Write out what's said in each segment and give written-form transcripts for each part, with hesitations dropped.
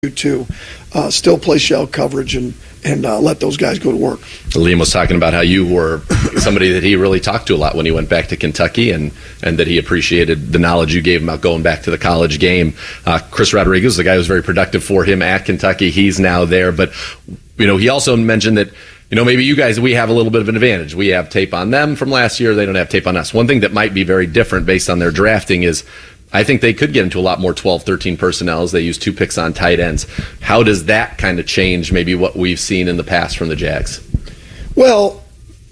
to still play shell coverage and let those guys go to work. Liam was talking about how you were somebody that he really talked to a lot when he went back to Kentucky, and that he appreciated the knowledge you gave him about going back to the college game. Chris Rodriguez, the guy who was very productive for him at Kentucky, he's now there. But he also mentioned that maybe you guys, we have a little bit of an advantage. We have tape on them from last year. They don't have tape on us. One thing that might be very different based on their drafting is I think they could get into a lot more 12, 13 personnel as they use 2 picks on tight ends. How does that kind of change maybe what we've seen in the past from the Jags? Well,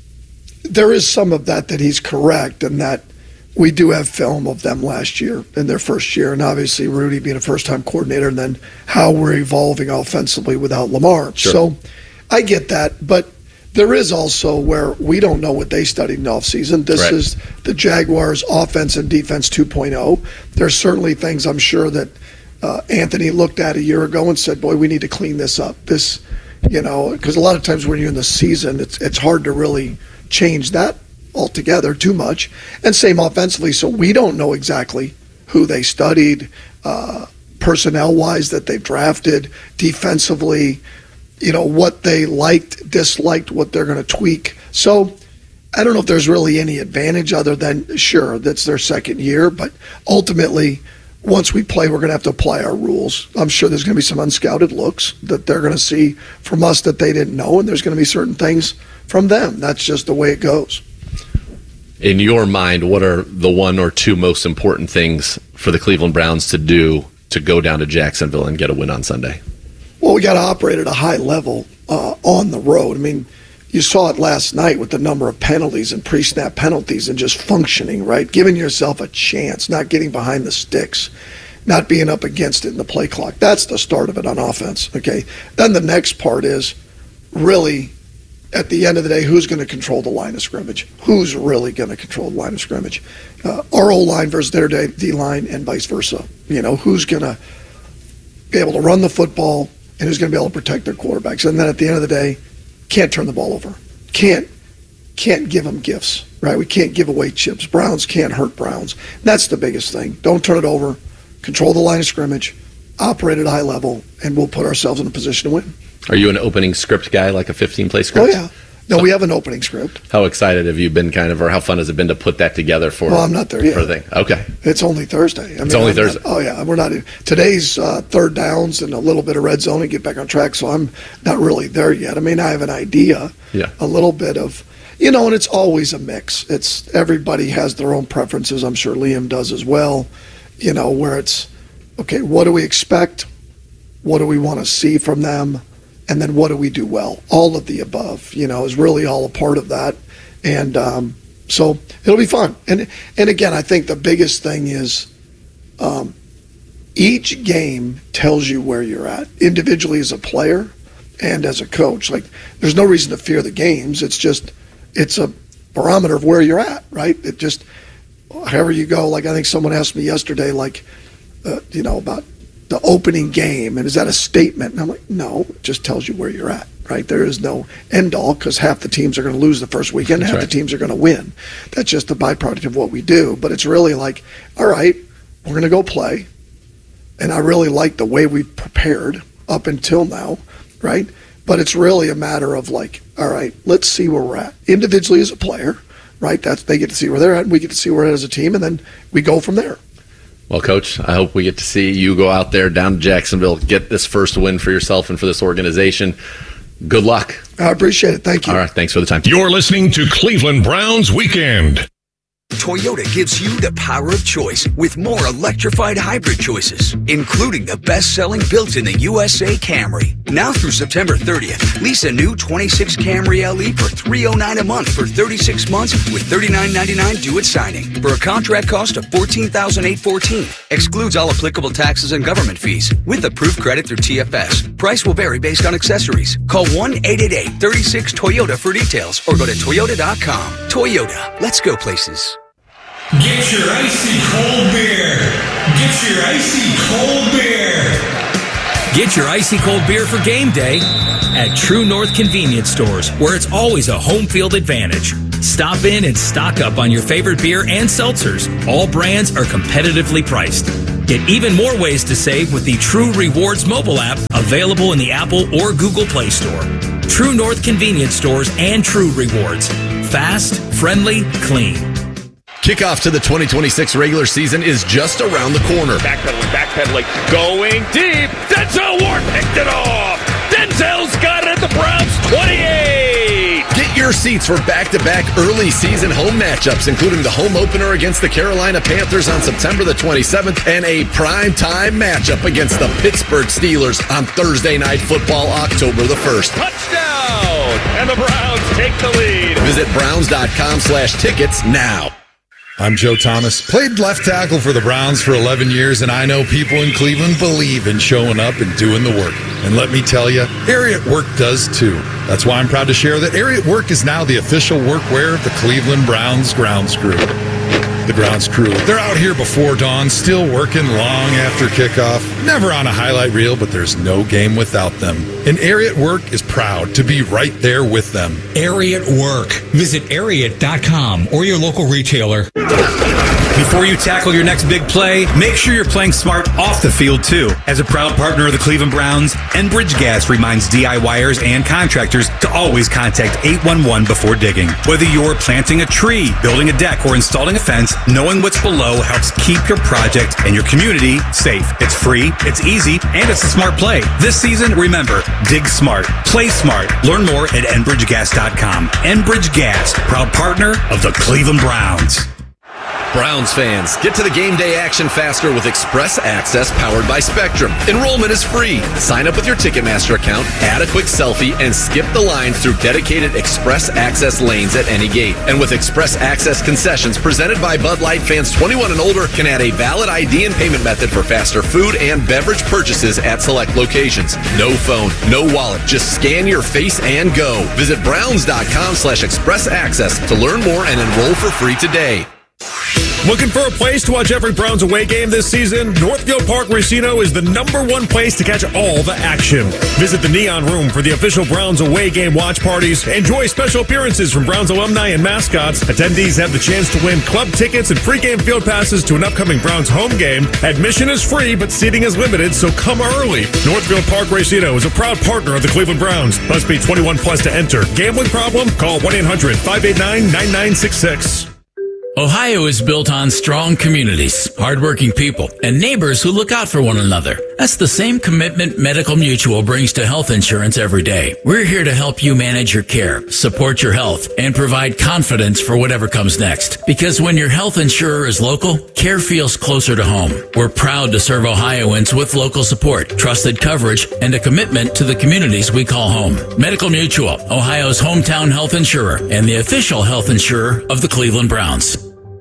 there is some of that he's correct, and that we do have film of them last year in their first year, and obviously Rudy being a first-time coordinator, and then how we're evolving offensively without Lamar. Sure. So I get that, but there is also where we don't know what they studied in the offseason. This right. is the Jaguars' offense and defense 2.0. There's certainly things I'm sure that Anthony looked at a year ago and said, boy, we need to clean this up. This, because a lot of times when you're in the season, it's hard to really change that altogether too much. And same offensively, so we don't know exactly who they studied, personnel-wise that they've drafted, defensively, what they liked, disliked, what they're going to tweak. So I don't know if there's really any advantage other than, sure, that's their second year, but ultimately, once we play, we're going to have to apply our rules. I'm sure there's going to be some unscouted looks that they're going to see from us that they didn't know, and there's going to be certain things from them. That's just the way it goes. In your mind, what are the 1 or 2 most important things for the Cleveland Browns to do to go down to Jacksonville and get a win on Sunday? Well, we got to operate at a high level on the road. I mean, you saw it last night with the number of penalties and pre-snap penalties and just functioning, right? Giving yourself a chance, not getting behind the sticks, not being up against it in the play clock. That's the start of it on offense, okay? Then the next part is really, at the end of the day, who's going to control the line of scrimmage? Who's really going to control the line of scrimmage? Our O-line versus their D-line and vice versa. Who's going to be able to run the football and who's going to be able to protect their quarterbacks. And then at the end of the day, can't turn the ball over. Can't give them gifts, right? We can't give away chips. Browns can't hurt Browns. That's the biggest thing. Don't turn it over. Control the line of scrimmage. Operate at a high level, and we'll put ourselves in a position to win. Are you an opening script guy, like a 15-play script? Oh, yeah. No, we have an opening script. How excited have you been or how fun has it been to put that together for? Well, I'm not there yet. For the thing. Okay. It's only Thursday. It's only Thursday. Oh, yeah. We're not. Today's third downs and a little bit of red zone and get back on track, so I'm not really there yet. I mean, I have an idea, a little bit of, and it's always a mix. It's everybody has their own preferences. I'm sure Liam does as well, where it's, okay, what do we expect? What do we want to see from them? And then what do we do well? All of the above, is really all a part of that. And so it'll be fun. And again, I think the biggest thing is each game tells you where you're at, individually as a player and as a coach. Like, there's no reason to fear the games. It's a barometer of where you're at, right? It just, however you go, like I think someone asked me yesterday, about the opening game, and is that a statement? And I'm like, no, it just tells you where you're at, right? There is no end all, because half the teams are going to lose the first weekend, half the teams are going to win. That's just a byproduct of what we do. But it's really like, all right, we're going to go play, and I really like the way we've prepared up until now, right? But it's really a matter of like, all right, let's see where we're at individually as a player, right? They get to see where they're at, and we get to see where we're at as a team, and then we go from there. Well, Coach, I hope we get to see you go out there down to Jacksonville, get this first win for yourself and for this organization. Good luck. I appreciate it. Thank you. All right. Thanks for the time. You're listening to Cleveland Browns Weekend. Toyota gives you the power of choice with more electrified hybrid choices, including the best-selling built-in-the USA Camry. Now through September 30th, lease a new 26 Camry LE for $309 a month for 36 months with $39.99 due at signing for a contract cost of $14,814. Excludes all applicable taxes and government fees with approved credit through TFS. Price will vary based on accessories. Call 1-888-36-TOYOTA for details or go to toyota.com. Toyota, let's go places. Get your icy cold beer. Get your icy cold beer. Get your icy cold beer for game day at True North Convenience Stores, where it's always a home field advantage. Stop in and stock up on your favorite beer and seltzers. All brands are competitively priced. Get even more ways to save with the True Rewards mobile app, available in the Apple or Google Play Store. True North Convenience Stores and True Rewards. Fast, friendly, clean. Kickoff to the 2026 regular season is just around the corner. Backpedaling, going deep. Denzel Ward picked it off. Denzel's got it at the Browns 28. Get your seats for back-to-back early season home matchups, including the home opener against the Carolina Panthers on September the 27th and a prime-time matchup against the Pittsburgh Steelers on Thursday Night Football, October the 1st. Touchdown! And the Browns take the lead. Visit browns.com/tickets now. I'm Joe Thomas. Played left tackle for the Browns for 11 years, and I know people in Cleveland believe in showing up and doing the work. And let me tell you, Ariat Work does too. That's why I'm proud to share that Ariat Work is now the official workwear of the Cleveland Browns grounds crew. The grounds crew, they're out here before dawn, still working long after kickoff. Never on a highlight reel, but there's no game without them. And Ariat Work is proud to be right there with them. Ariat Work. Visit Ariat.com or your local retailer. Before you tackle your next big play, make sure you're playing smart off the field, too. As a proud partner of the Cleveland Browns, Enbridge Gas reminds DIYers and contractors to always contact 811 before digging. Whether you're planting a tree, building a deck, or installing a fence, knowing what's below helps keep your project and your community safe. It's free, it's easy, and it's a smart play. This season, remember, dig smart, play smart. Learn more at EnbridgeGas.com. Enbridge Gas, proud partner of the Cleveland Browns. Browns fans, get to the game day action faster with Express Access powered by Spectrum. Enrollment is free. Sign up with your Ticketmaster account, add a quick selfie, and skip the line through dedicated Express Access lanes at any gate. And with Express Access concessions presented by Bud Light, fans 21 and older can add a valid ID and payment method for faster food and beverage purchases at select locations. No phone, no wallet, just scan your face and go. Visit browns.com/express access to learn more and enroll for free today. Looking for a place to watch every Browns away game this season? Northfield Park Racino is the #1 place to catch all the action. Visit the Neon Room for the official Browns away game watch parties. Enjoy special appearances from Browns alumni and mascots. Attendees have the chance to win club tickets and pregame field passes to an upcoming Browns home game. Admission is free, but seating is limited, so come early. Northfield Park Racino is a proud partner of the Cleveland Browns. Must be 21 plus to enter. Gambling problem? Call 1-800-589-9966. Ohio is built on strong communities, hardworking people, and neighbors who look out for one another. That's the same commitment Medical Mutual brings to health insurance every day. We're here to help you manage your care, support your health, and provide confidence for whatever comes next. Because when your health insurer is local, care feels closer to home. We're proud to serve Ohioans with local support, trusted coverage, and a commitment to the communities we call home. Medical Mutual, Ohio's hometown health insurer, and the official health insurer of the Cleveland Browns.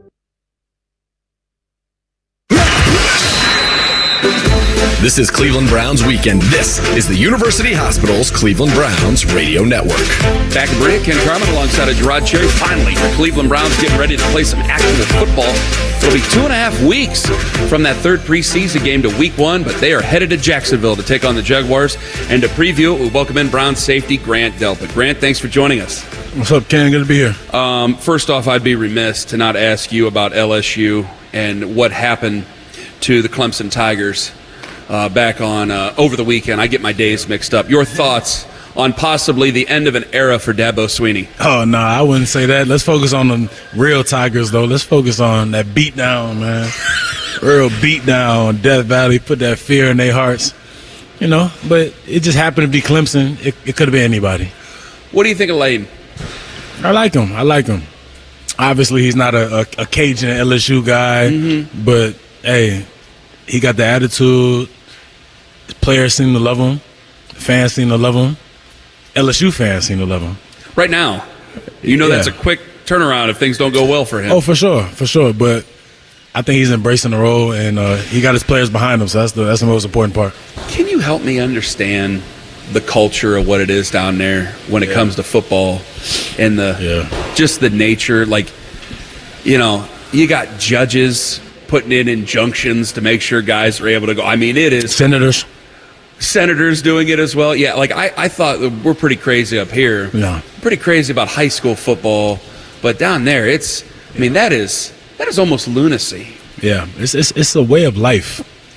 This is Cleveland Browns Weekend. This is the University Hospital's Cleveland Browns Radio Network. Back in break, Ken Carmen alongside of Gerard Cherry. Finally, the Cleveland Browns getting ready to play some actual football. It'll be 2.5 weeks from that third preseason game to week 1, but they are headed to Jacksonville to take on the Jaguars. And to preview it, we welcome in Browns safety Grant Delpit. Grant, thanks for joining us. What's up, Ken? Good to be here. First off, I'd be remiss to not ask you about LSU and what happened to the Clemson Tigers back on over the weekend. I get my days mixed up. Your thoughts on possibly the end of an era for Dabo Swinney? Oh, no, I wouldn't say that. Let's focus on the real Tigers, though. Let's focus on that beatdown, man. Real beatdown, Death Valley, put that fear in their hearts. You know, but it just happened to be Clemson. It could have been anybody. What do you think of Layden? I like him. Obviously, he's not a Cajun LSU guy, but, hey, he got the attitude. The players seem to love him. The fans seem to love him. LSU fans seem to love him. Right now, that's a quick turnaround if things don't go well for him. Oh, for sure. But I think he's embracing the role, and he got his players behind him, so that's the most important part. Can you help me understand the culture of what it is down there when it comes to football and just the nature? Like, you got judges putting in injunctions to make sure guys are able to go. I mean, it is senators doing it as well. Yeah, like I thought we're pretty crazy up here. Yeah. Pretty crazy about high school football, but down there that is almost lunacy. Yeah, it's a way of life.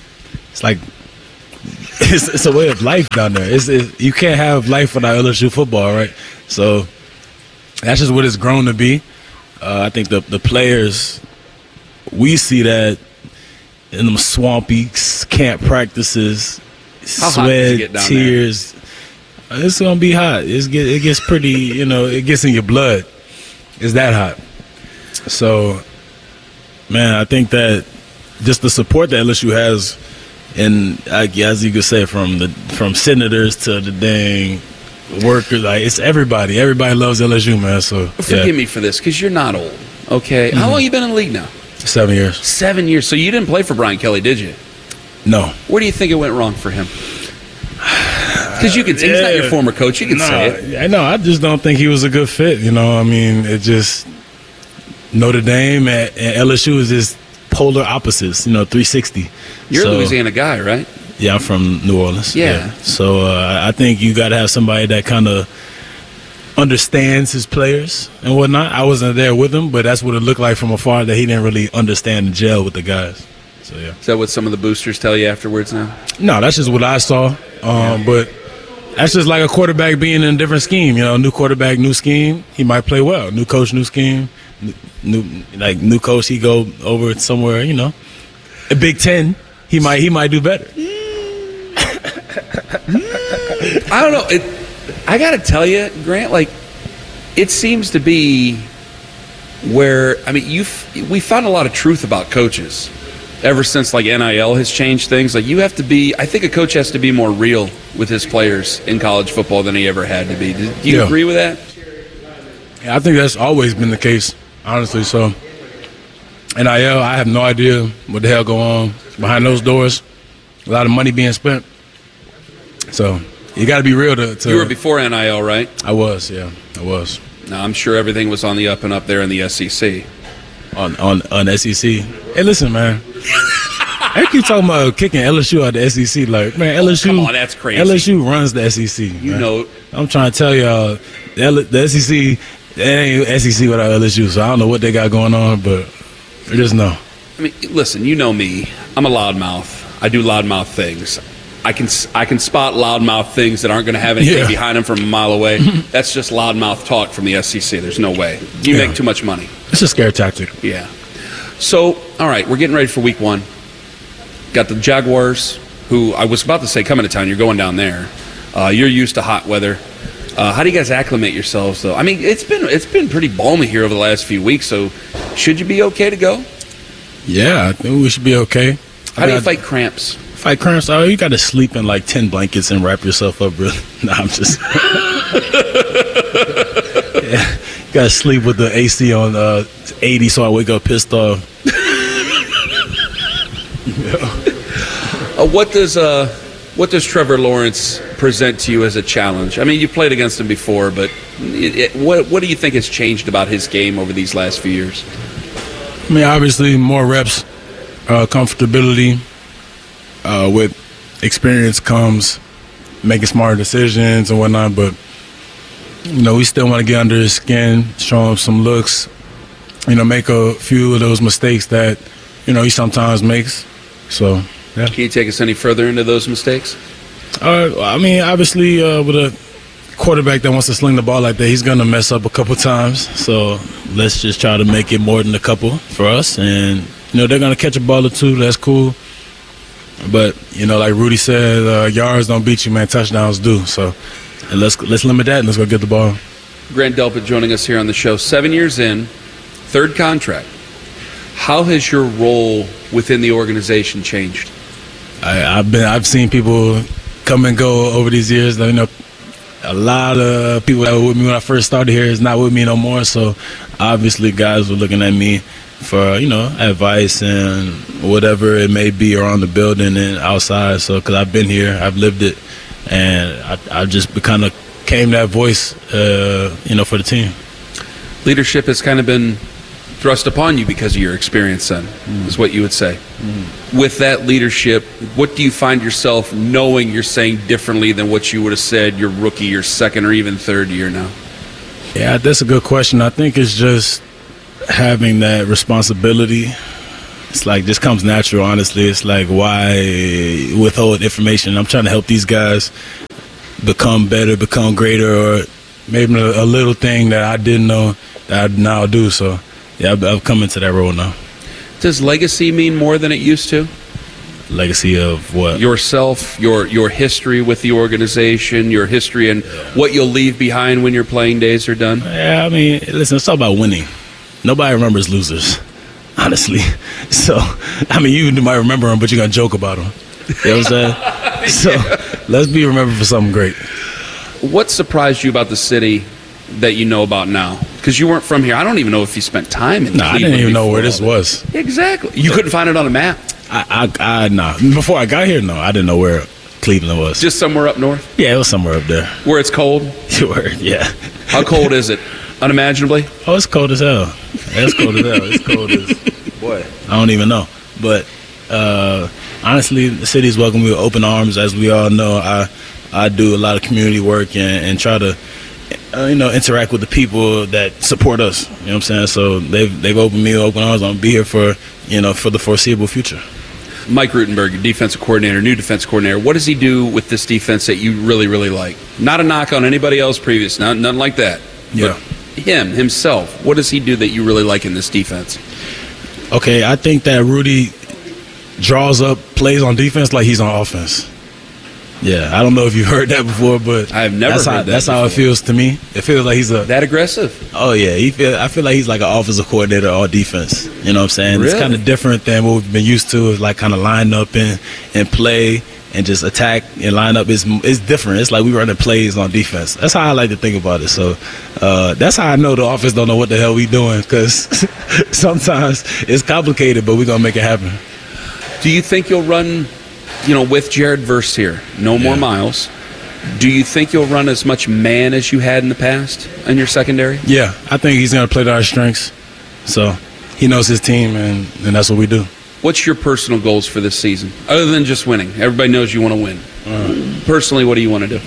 it's like it's a way of life down there. You can't have life without LSU football, right? So that's just what it's grown to be. I think the players, we see that in them swampy camp practices, sweat, tears. It's gonna be hot. It gets pretty, it gets in your blood. It's that hot. So, man, I think that just the support that LSU has, and I guess you could say from senators to the dang workers, like it's everybody. Everybody loves LSU, man. So forgive me for this, because you're not old. Okay, how long you been in the league now? 7 years. 7 years. So you didn't play for Brian Kelly, did you? No. Where do you think it went wrong for him? Because you can say he's not your former coach. You can say it. No, I just don't think he was a good fit. It just Notre Dame and LSU is just polar opposites. 360. You're a Louisiana guy, right? Yeah, I'm from New Orleans. Yeah. So I think you got to have somebody that kind of understands his players and whatnot. I wasn't there with him, but that's what it looked like from afar, that he didn't really understand and gel with the guys. So yeah. Is that what some of the boosters tell you afterwards now? No, that's just what I saw. But that's just like a quarterback being in a different scheme. New quarterback, new scheme. He might play well. New coach, new scheme. New coach. He go over somewhere. A Big Ten. He might do better. I don't know. I got to tell you, Grant. It seems to be where we found a lot of truth about coaches ever since NIL has changed things. I think a coach has to be more real with his players in college football than he ever had to be. Do you agree with that? Yeah, I think that's always been the case, honestly. So NIL, I have no idea what the hell go on behind those doors. A lot of money being spent. So you got to be real to. You were before NIL, right? I was, yeah. I was. Now, I'm sure everything was on the up and up there in the SEC. On SEC. Hey, listen, man. I keep talking about kicking LSU out the SEC. LSU. Come on, that's crazy. LSU runs the SEC. You I'm trying to tell y'all, the SEC, it ain't SEC without LSU. So I don't know what they got going on, but I just know. Listen, you know me. I'm a loudmouth. I do loudmouth things. I can spot loudmouth things that aren't going to have anything behind them from a mile away. That's just loudmouth talk from the SEC. There's no way. You make too much money. It's a scare tactic. Yeah. So, all right, we're getting ready for week 1. Got the Jaguars, who I was about to say coming to town. You're going down there. You're used to hot weather. How do you guys acclimate yourselves, though? It's been pretty balmy here over the last few weeks, so should you be okay to go? Yeah, I think we should be okay. How do you fight cramps? Fight cramps? Oh, you got to sleep in 10 blankets and wrap yourself up, really. No, I'm just... yeah, you got to sleep with the AC on 80 so I wake up pissed off. What does Trevor Lawrence present to you as a challenge? You played against him before, but what do you think has changed about his game over these last few years? Obviously, more reps, comfortability. With experience comes making smarter decisions and whatnot, but we still want to get under his skin, show him some looks, make a few of those mistakes that he sometimes makes. So yeah. Can you take us any further into those mistakes? Obviously, with a quarterback that wants to sling the ball like that, he's going to mess up a couple times. So let's just try to make it more than a couple for us. And, they're going to catch a ball or two. That's cool. But, like Rudy said, yards don't beat you, man. Touchdowns do. So let's limit that and let's go get the ball. Grant Delpit joining us here on the show. 7 years in, third contract. How has your role within the organization changed? I've seen people come and go over these years. A lot of people that were with me when I first started here is not with me no more. So obviously guys were looking at me for advice and whatever it may be around the building and outside. So because I've been here, I've lived it, and I just kind of became that voice, for the team. Leadership has kind of been thrust upon you because of your experience then, is what you would say. With that leadership, what do you find yourself knowing you're saying differently than what you would have said your rookie, your second, or even third year now? Yeah, that's a good question. I think it's just having that responsibility It's like just comes natural, honestly. It's like, why withhold information? I'm trying to help these guys become better, become greater, or maybe a little thing that I didn't know that I now do. So, yeah, I've come into that role now. Does legacy mean more than it used to? Legacy of what? Yourself, your history with the organization, your history and what you'll leave behind when your playing days are done? Yeah, I mean, listen, it's all about winning. Nobody remembers losers, honestly. So, I mean, you might remember them, but you're going to joke about them. You know what I'm saying? So, let's be remembered for something great. What surprised you about the city that you know about now? Because you weren't from here. I don't even know if you spent time in Cleveland. I didn't even know where this was. Exactly. You couldn't find it on a map? No. Before I got here, no. I didn't know where Cleveland was. Just somewhere up north? Yeah, it was somewhere up there. Where it's cold? Sure, yeah. How cold is it? Unimaginably? Oh, it's cold as hell. It's cold as hell. It's cold as... Boy. I don't even know. But honestly, the city's welcome with open arms. As we all know, I do a lot of community work and try to interact with the people that support us. You know what I'm saying? So they've opened me open arms. I'm gonna be here for the foreseeable future. Mike Rutenberg, your defensive coordinator, new defense coordinator. What does he do with this defense that you really, really like? Not a knock on anybody else previous, nothing like that. Yeah. But himself, what does he do that you really like in this defense? Okay, I think that Rudy draws up plays on defense like he's on offense. Yeah, I don't know if you've heard that before, but I have never heard that. That's how it feels to me. It feels like he's that aggressive. Oh yeah, I feel like he's like an offensive coordinator or defense. You know what I'm saying? Really? It's kind of different than what we've been used to. Is like kind of line up and play and just attack and line up. It's different. It's like we running plays on defense. That's how I like to think about it. So that's how I know the offense don't know what the hell we doing, because sometimes it's complicated, but we're gonna make it happen. Do you think you'll run? With Jared Verse here, no more Miles. Do you think you'll run as much man as you had in the past in your secondary? Yeah, I think he's going to play to our strengths. So he knows his team, and that's what we do. What's your personal goals for this season, other than just winning? Everybody knows you want to win. Personally, what do you want to do?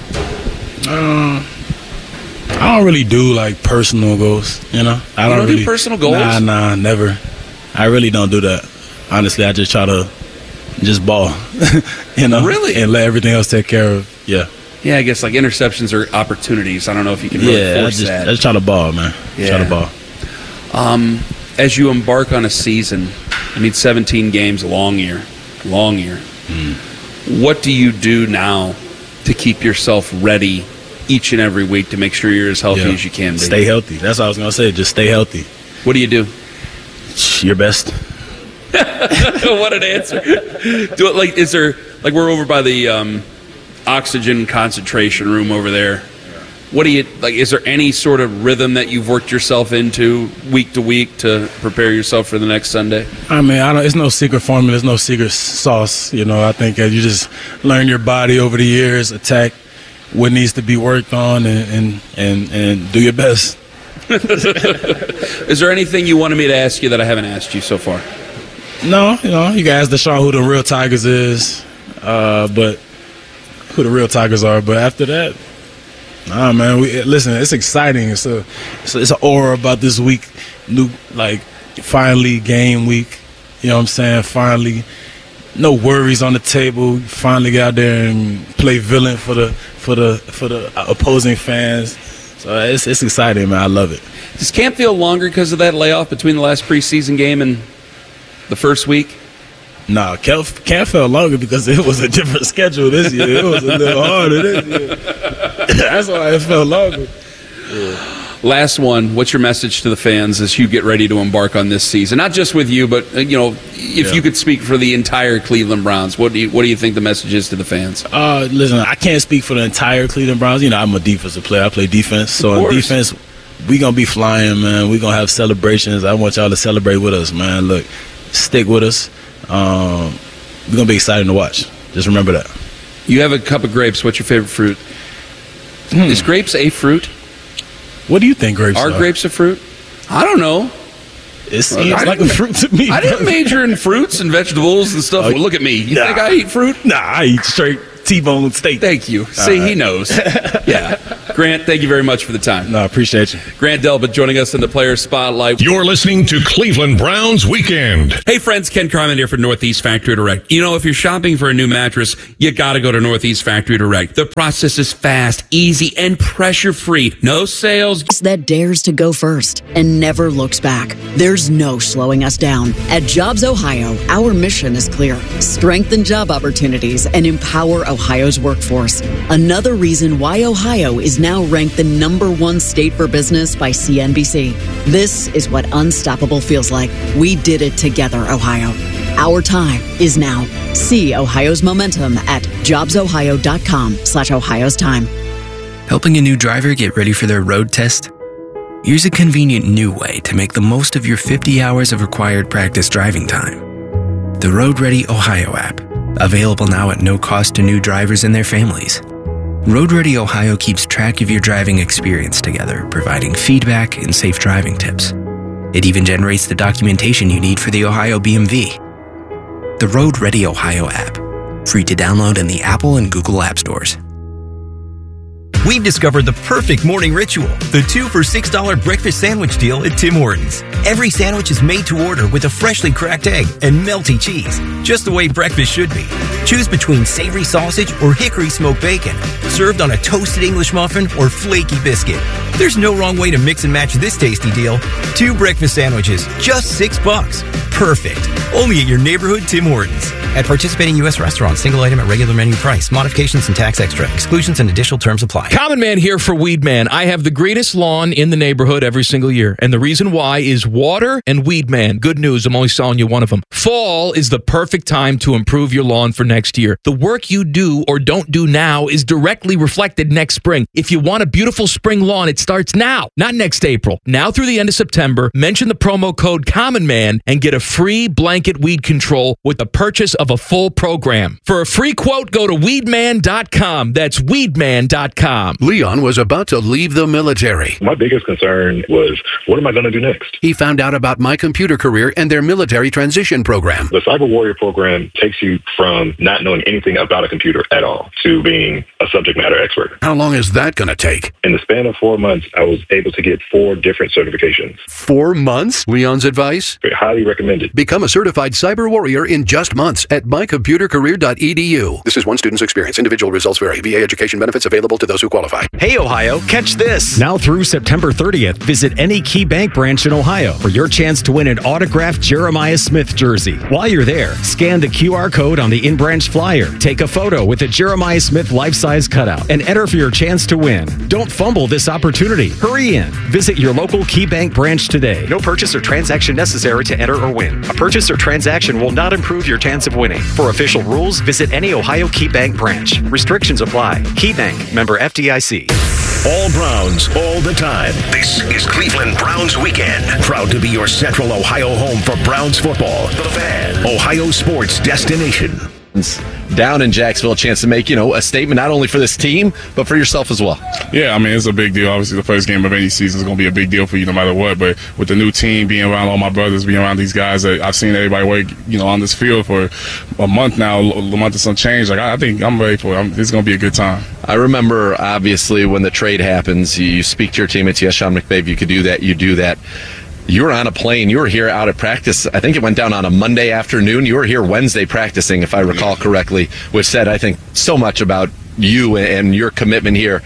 I don't really do, like, personal goals, I don't do personal goals? Nah, never. I really don't do that. Honestly, I just try to just ball, Really? And let everything else take care of. Yeah, I guess like interceptions are opportunities. I don't know if you can really force that. I just try to ball, man. Yeah. Try to ball. As you embark on a season, 17 games, long year. What do you do now to keep yourself ready each and every week to make sure you're as healthy as you can be? Stay healthy. That's what I was gonna say. Just stay healthy. What do you do? Your best. What an answer. Is there we're over by the oxygen concentration room over there. What do you is there any sort of rhythm that you've worked yourself into week to week to prepare yourself for the next Sunday? It's no secret formula, there's no secret sauce. I think you just learn your body over the years, attack what needs to be worked on, and do your best. Is there anything you wanted me to ask you that I haven't asked you so far? No, you can ask Deshaun who the real Tigers is, but who the real Tigers are. But after that, man, listen, it's exciting. It's an aura about this week. Finally game week. You know what I'm saying? Finally, no worries on the table. Finally get out there and play villain for the opposing fans. So it's exciting, man. I love it. Does camp feel longer because of that layoff between the last preseason game and the first week? Nah, camp felt longer because it was a different schedule this year. It was a little harder this year. That's why it felt longer. Yeah. Last one. What's your message to the fans as you get ready to embark on this season? Not just with you, but if you could speak for the entire Cleveland Browns, what do you think the message is to the fans? Listen, I can't speak for the entire Cleveland Browns. I'm a defensive player. I play defense. So in defense, we gonna be flying, man. We gonna have celebrations. I want y'all to celebrate with us, man. Look, stick with us. We're gonna be exciting to watch. Just remember that. You have a cup of grapes. What's your favorite fruit? Is grapes a fruit? What do you think grapes are? Are grapes a fruit? I don't know. It seems like a fruit to me. I didn't major in fruits and vegetables and stuff. Well, look at me. You think I eat fruit? Nah, I eat straight T-bone steak. Thank you. See, he knows. Yeah. Grant, thank you very much for the time. No, appreciate you. Grant Delpit joining us in the Player Spotlight. You're listening to Cleveland Browns Weekend. Hey friends, Ken Carman here for Northeast Factory Direct. You know, if you're shopping for a new mattress, you gotta go to Northeast Factory Direct. The process is fast, easy, and pressure-free. No sales. That dares to go first and never looks back. There's no slowing us down. At Jobs Ohio, our mission is clear. Strengthen job opportunities and empower Ohio's workforce. Another reason why Ohio is now ranked the #1 state for business by CNBC. This is what unstoppable feels like. We did it together, Ohio. Our time is now. See Ohio's momentum at jobsohio.com/Ohio's time. Helping a new driver get ready for their road test? Here's a convenient new way to make the most of your 50 hours of required practice driving time. The Road Ready Ohio app, available now at no cost to new drivers and their families. Road Ready Ohio keeps track of your driving experience together, providing feedback and safe driving tips. It even generates the documentation you need for the Ohio BMV. The Road Ready Ohio app, free to download in the Apple and Google App Stores. We've discovered the perfect morning ritual, the 2 for $6 breakfast sandwich deal at Tim Hortons. Every sandwich is made to order with a freshly cracked egg and melty cheese, just the way breakfast should be. Choose between savory sausage or hickory smoked bacon, served on a toasted English muffin or flaky biscuit. There's no wrong way to mix and match this tasty deal. 2 breakfast sandwiches, just $6. Perfect. Only at your neighborhood Tim Hortons. At participating U.S. restaurants, single item at regular menu price. Modifications and tax extra. Exclusions and additional terms apply. Common Man here for Weed Man. I have the greatest lawn in the neighborhood every single year. And the reason why is water and Weed Man. Good news, I'm only selling you one of them. Fall is the perfect time to improve your lawn for next year. The work you do or don't do now is directly reflected next spring. If you want a beautiful spring lawn, it starts now, not next April. Now through the end of September, mention the promo code Common Man and get a free blanket weed control with the purchase of a full program. For a free quote, go to weedman.com. That's weedman.com. Leon was about to leave the military. My biggest concern was, what am I going to do next? He found out about My Computer Career and their military transition program. The Cyber Warrior program takes you from not knowing anything about a computer at all to being a subject matter expert. How long is that going to take? In the span of 4 months, I was able to get 4 different certifications. 4 months? Leon's advice? Highly recommended. Become a certified cyber warrior in just months at mycomputercareer.edu. This is one student's experience. Individual results vary. VA education benefits available to those who qualify. Hey, Ohio, catch this. Now through September 30th, visit any Key Bank branch in Ohio for your chance to win an autographed Jeremiah Smith jersey. While you're there, scan the QR code on the in-branch flyer, take a photo with a Jeremiah Smith life-size cutout, and enter for your chance to win. Don't fumble this opportunity. Hurry in. Visit your local Key Bank branch today. No purchase or transaction necessary to enter or win. A purchase or transaction will not improve your chance of winning. For official rules, visit any Ohio Key Bank branch. Restrictions apply. Key Bank, member FDIC. All Browns, all the time. This is Cleveland Browns Weekend. Proud to be your Central Ohio home for Browns football. The Fan, Ohio sports destination. Down in Jacksonville, a chance to make, a statement not only for this team, but for yourself as well. Yeah, I mean, it's a big deal. Obviously, the first game of any season is going to be a big deal for you no matter what. But with the new team, being around all my brothers, being around these guys that I've seen everybody work, on this field for a month now, a month and some change, I think I'm ready for it. It's going to be a good time. I remember, obviously, when the trade happens, you speak to your teammates. Yes, Sean McVay, you could do that. You do that. You were on a plane. You were here out at practice. I think it went down on a Monday afternoon. You were here Wednesday practicing, if I recall correctly, which said, I think, so much about you and your commitment here.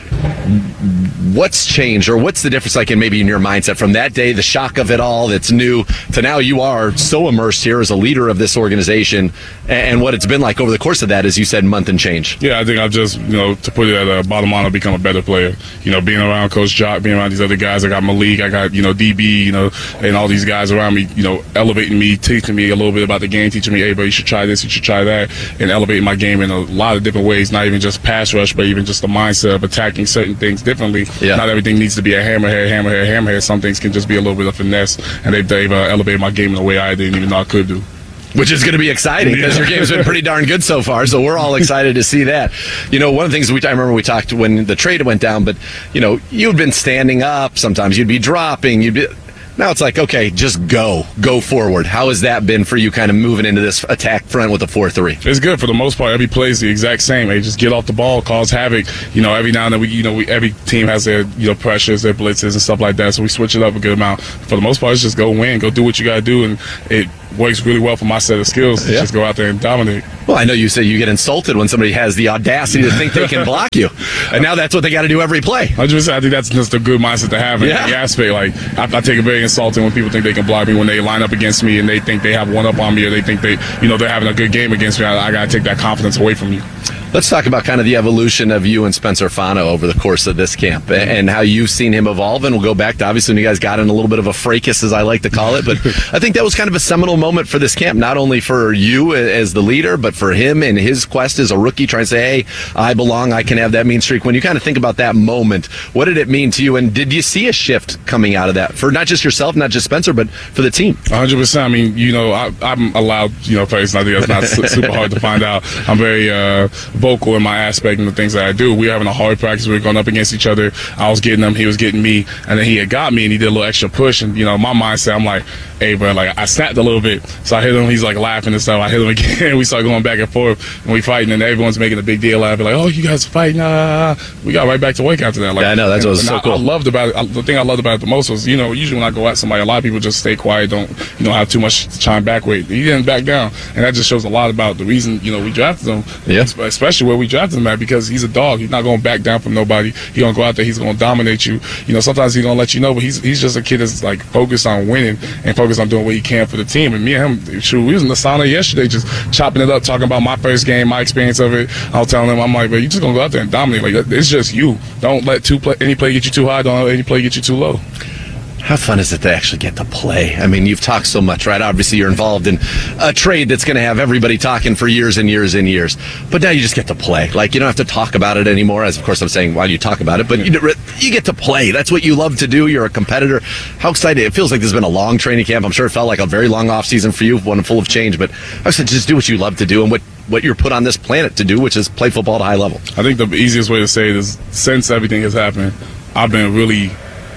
What's changed, or what's the difference like in your mindset from that day, the shock of it all that's new, to now you are so immersed here as a leader of this organization, and what it's been like over the course of that, as you said, month and change? Yeah, I think I've just, to put it at a bottom line, I've become a better player. Being around Coach Jock, being around these other guys. I got Malik, I got, DB, and all these guys around me, elevating me, teaching me a little bit about the game, teaching me, hey, bro, you should try this, you should try that, and elevating my game in a lot of different ways, not even just pass rush, but even just the mindset of attacking certain things differently. Yeah. Not everything needs to be a hammerhead. Some things can just be a little bit of finesse, and they've elevated my game in a way I didn't even know I could do. Which is going to be exciting because your game's been pretty darn good so far, so we're all excited to see that. One of the things I remember we talked when the trade went down, but, you'd been standing up, sometimes you'd be dropping, Now it's like, okay, just go forward. How has that been for you kind of moving into this attack front with a 4-3? It's good for the most part. Every play is the exact same. They just get off the ball, cause havoc. Every now and then every team has their pressures, their blitzes and stuff like that. So we switch it up a good amount. For the most part, it's just go win, go do what you got to do, and it works really well for my set of skills. Just go out there and dominate. Well, I know you say you get insulted when somebody has the audacity to think they can block you, and now that's what they got to do every play. 100%. I think that's just a good mindset to have in any aspect. Like I take it very insulting when people think they can block me, when they line up against me and they think they have one up on me, or they think they're having a good game against me. I got to take that confidence away from you. Let's talk about kind of the evolution of you and Spencer Fano over the course of this camp and how you've seen him evolve. And we'll go back to, obviously, when you guys got in a little bit of a fracas, as I like to call it. But I think that was kind of a seminal moment for this camp, not only for you as the leader, but for him and his quest as a rookie, trying to say, hey, I belong, I can have that mean streak. When you kind of think about that moment, what did it mean to you? And did you see a shift coming out of that for not just yourself, not just Spencer, but for the team? 100%. I mean, I'm a loud, person. I think that's not super hard to find out. I'm very vocal in my aspect and the things that I do. We were having a hard practice. We were going up against each other. I was getting him. He was getting me. And then he had got me, and he did a little extra push. And, my mindset, I'm like, hey, bro, like, I snapped a little bit. So I hit him. He's, like, laughing and stuff. I hit him again. We started going back and forth, and we fighting, and everyone's making a big deal out of it. Like, oh, you guys are fighting. We got right back to work after that. Like, yeah, I know. That's what was so cool. I loved about it. The thing I loved about it the most was, usually when I go at somebody, a lot of people just stay quiet, don't, have too much to chime back with. He didn't back down. And that just shows a lot about the reason, we drafted him. Yeah. Especially where we drafted him at, because he's a dog. He's not going to back down from nobody. He's going to go out there. He's going to dominate you. Sometimes he's going to let you know, but he's just a kid that's like focused on winning and focused on doing what he can for the team. And me and him, we was in the sauna yesterday just chopping it up, talking about my first game, my experience of it. I was telling him, I'm like, but you just going to go out there and dominate. Like, it's just you. Don't let any play get you too high. Don't let any play get you too low. How fun is it to actually get to play? I mean, you've talked so much, right? Obviously, you're involved in a trade that's going to have everybody talking for years and years and years. But now you just get to play. Like, you don't have to talk about it anymore. As, of course, I'm saying, why do you talk about it? But you get to play. That's what you love to do. You're a competitor. How excited. It feels like there's been a long training camp. I'm sure it felt like a very long offseason for you, one full of change. But I said, just do what you love to do and what you're put on this planet to do, which is play football at a high level. I think the easiest way to say it is, since everything has happened, I've been really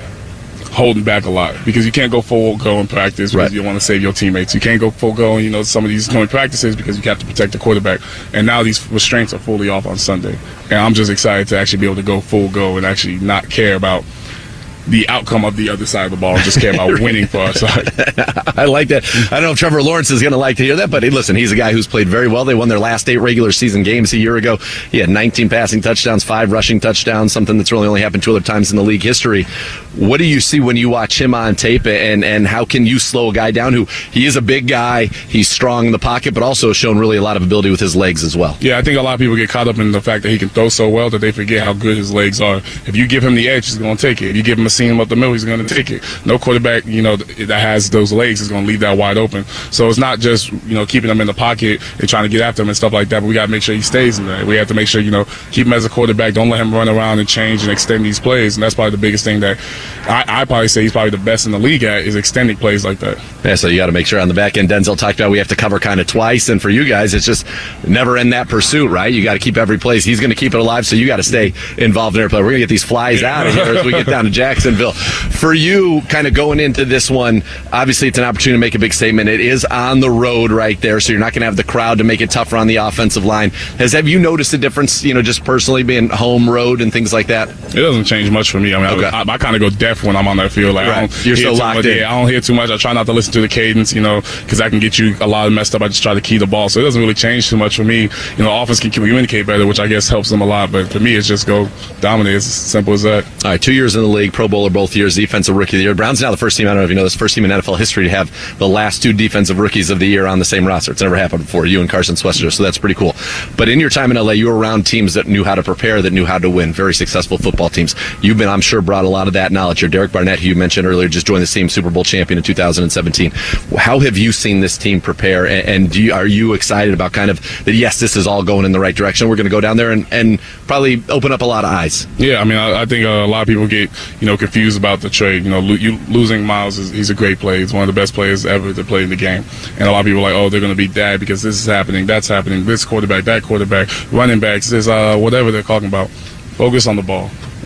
holding back a lot, because you can't go full go in practice because you want to save your teammates. You can't go full go in, some of these joint practices because you have to protect the quarterback. And now these restraints are fully off on Sunday. And I'm just excited to actually be able to go full go and actually not care about the outcome of the other side of the ball, just care about winning for our side. I like that. I don't know if Trevor Lawrence is going to like to hear that, but listen, he's a guy who's played very well. They won their last 8 regular season games a year ago. He had 19 passing touchdowns, 5 rushing touchdowns, something that's really only happened 2 other times in the league history. What do you see when you watch him on tape, and how can you slow a guy down who, he is a big guy, he's strong in the pocket, but also has shown really a lot of ability with his legs as well? Yeah, I think a lot of people get caught up in the fact that he can throw so well that they forget how good his legs are. If you give him the edge, he's going to take it. If you give him a seam up the middle, he's going to take it. No quarterback, that has those legs is going to leave that wide open. So it's not just, keeping him in the pocket and trying to get after him and stuff like that, but we got to make sure he stays in there. We have to make sure, keep him as a quarterback. Don't let him run around and change and extend these plays. And that's probably the biggest thing that I probably say he's probably the best in the league at, is extending plays like that. Yeah, so you got to make sure on the back end, Denzel talked about, we have to cover kind of twice. And for you guys, it's just never end that pursuit, right? You got to keep every place. He's going to keep it alive, so you got to stay involved in every play. We're going to get these flies out of here as we get down to Jacksonville. For you, kind of going into this one, obviously it's an opportunity to make a big statement. It is on the road right there, so you're not going to have the crowd to make it tougher on the offensive line. Have you noticed a difference, just personally being home road and things like that? It doesn't change much for me. I mean, I kind of go deaf when I'm on that field. Like, right. You're so locked in. Yeah, I don't hear too much. I try not to listen to the cadence, because that can get you a lot messed up. I just try to key the ball, so it doesn't really change too much for me. Offense can communicate better, which I guess helps them a lot. But for me, it's just go dominate. It's as simple as that. All right, 2 years in the league, Pro Bowler both years, Defensive Rookie of the Year. Brown's now the first team, I don't know if you know this, first team in NFL history to have the last 2 Defensive Rookies of the Year on the same roster. It's never happened before, you and Carson Swester, so that's pretty cool. But in your time in LA, you were around teams that knew how to prepare, that knew how to win, very successful football teams. You've been, I'm sure, brought a lot of that knowledge here. Derek Barnett, who you mentioned earlier, just joined the team, Super Bowl champion in 2017. How have you seen this team prepare, and are you excited about kind of that, yes, this is all going in the right direction, we're going to go down there and probably open up a lot of eyes? Yeah, I mean, I think a lot of people get, confused about the trade. Losing Miles, he's a great player. He's one of the best players ever to play in the game. And a lot of people are like, oh, they're going to be bad because this is happening, that's happening, this quarterback, that quarterback, running backs, this whatever they're talking about. Focus on the ball.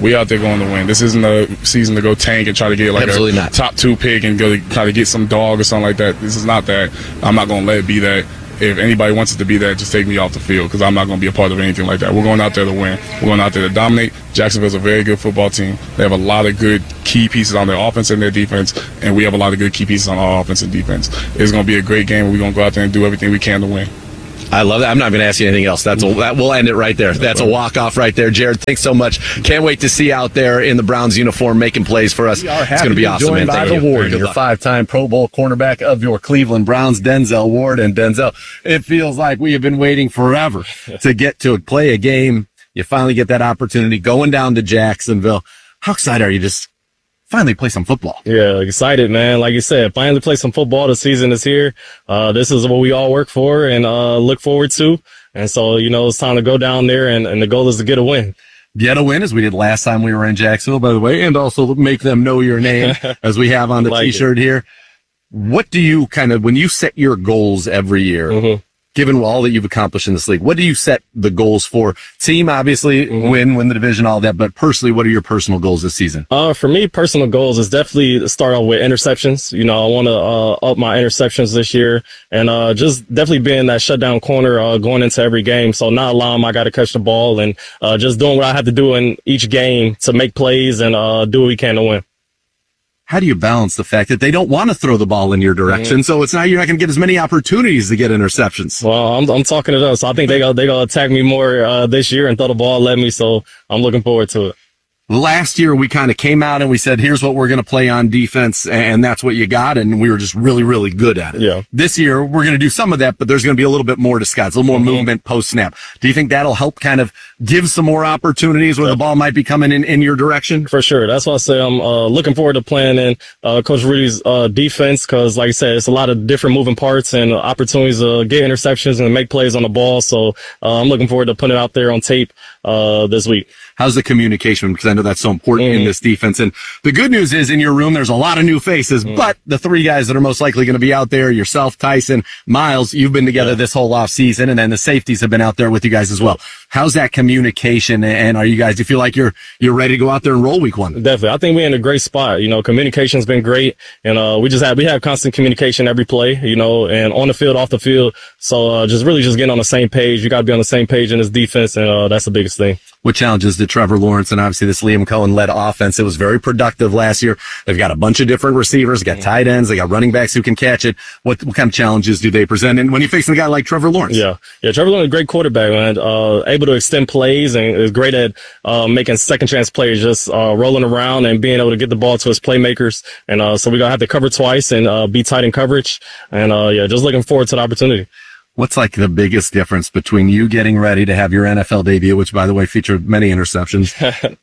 We out there going to win. This isn't a season to go tank and try to get like Absolutely a not. top 2 pick and go try to get some dog or something like that. This is not that. I'm not going to let it be that. If anybody wants it to be that, just take me off the field because I'm not going to be a part of anything like that. We're going out there to win. We're going out there to dominate. Jacksonville's a very good football team. They have a lot of good key pieces on their offense and their defense, and we have a lot of good key pieces on our offense and defense. It's going to be a great game, and we're going to go out there and do everything we can to win. I love that. I'm not going to ask you anything else. That we'll end it right there. That's a walk-off right there. Jared, thanks so much. Can't wait to see you out there in the Browns uniform making plays for us. It's going to be awesome, man. By Thank the you. Ward, your 5-time Pro Bowl cornerback of your Cleveland Browns, Denzel Ward. And Denzel, it feels like we have been waiting forever to get to play a game. You finally get that opportunity going down to Jacksonville. How excited are you just finally play some football? Yeah, excited, man. Like you said, finally play some football. The season is here. This is what we all work for and look forward to. And so, it's time to go down there, and the goal is to get a win. Get a win, as we did last time we were in Jacksonville, by the way, and also make them know your name, as we have on the T-shirt here. What do you when you set your goals every year, given all that you've accomplished in this league, what do you set the goals for? Team, obviously, win the division, all that, but personally, what are your personal goals this season? For me, personal goals is definitely to start off with interceptions. I want to up my interceptions this year, and just definitely being that shutdown corner going into every game. So not allowing I got to catch the ball, and just doing what I have to do in each game to make plays and do what we can to win. How do you balance the fact that they don't want to throw the ball in your direction? So you're not going to get as many opportunities to get interceptions. Well, I'm talking to them, so I think they gonna attack me more this year and throw the ball at me. So I'm looking forward to it. Last year, we kind of came out and we said, here's what we're going to play on defense, and that's what you got, and we were just really, really good at it. Yeah. This year, we're going to do some of that, but there's going to be a little bit more disguise, a little more movement post-snap. Do you think that'll help kind of give some more opportunities where the ball might be coming in your direction? For sure. That's why I say I'm looking forward to playing in Coach Rudy's defense because, like I said, it's a lot of different moving parts and opportunities to get interceptions and make plays on the ball. So I'm looking forward to putting it out there on tape this week. How's the communication? Because I know that's so important in this defense. And the good news is in your room, there's a lot of new faces, but the 3 guys that are most likely going to be out there, yourself, Tyson, Miles, you've been together this whole off season, and then the safeties have been out there with you guys as well. How's that communication? And are you guys, do you feel like you're ready to go out there and roll week 1? Definitely. I think we're in a great spot. Communication's been great. And, we have constant communication every play, and on the field, off the field. So, just getting on the same page. You got to be on the same page in this defense. And, that's the biggest thing. What challenges did Trevor Lawrence and obviously this Liam Cohen-led offense? It was very productive last year. They've got a bunch of different receivers. They got tight ends. They got running backs who can catch it. What kind of challenges do they present? And when you're facing a guy like Trevor Lawrence? Yeah, Trevor Lawrence is a great quarterback, man. Able to extend plays and is great at making second chance plays, just rolling around and being able to get the ball to his playmakers. And so we're going to have to cover twice and be tight in coverage. And just looking forward to the opportunity. What's like the biggest difference between you getting ready to have your NFL debut, which by the way featured many interceptions,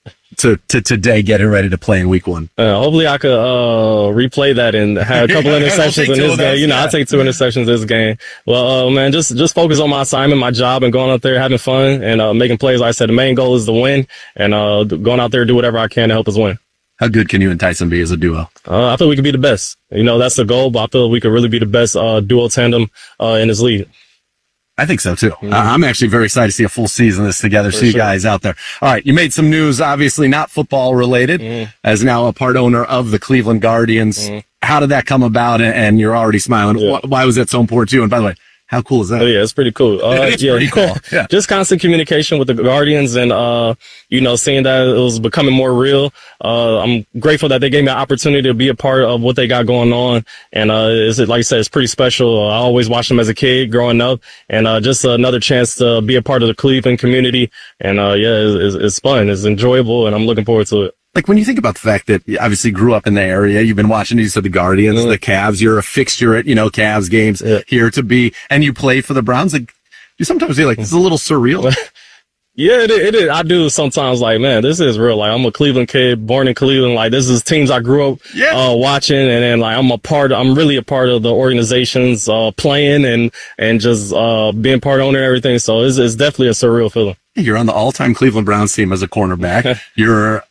to today getting ready to play in week 1? Hopefully I could replay that and have a couple interceptions in this game. I'll take 2 interceptions this game. Well, man, just focus on my assignment, my job, and going out there having fun and making plays. Like I said, the main goal is to win, and going out there do whatever I can to help us win. How good can you and Tyson be as a duo? I feel we could be the best. That's the goal, but I feel we could really be the best duo tandem in this league. I think so too. I'm actually very excited to see a full season of this together. See you guys out there. All right. You made some news, obviously not football related, as now a part owner of the Cleveland Guardians. How did that come about? And you're already smiling. Yeah. Why was that so important to you? And by the way, how cool is that? Oh, yeah, it's pretty cool. It's pretty cool. Yeah. Just constant communication with the Guardians and, seeing that it was becoming more real. I'm grateful that they gave me an opportunity to be a part of what they got going on. And, like I said, it's pretty special. I always watched them as a kid growing up and, just another chance to be a part of the Cleveland community. And, it's fun. It's enjoyable and I'm looking forward to it. Like when you think about the fact that you obviously grew up in the area, you've been watching, you said the Guardians, the Cavs, you're a fixture at, Cavs games here to be, and you play for the Browns. Like, you sometimes feel like this is a little surreal. Yeah, it is. I do sometimes like, man, this is real. Like, I'm a Cleveland kid, born in Cleveland. Like, this is teams I grew up watching, and then like I'm really a part of the organizations playing and just being part owner and everything. So it's definitely a surreal feeling. You're on the all-time Cleveland Browns team as a cornerback. You're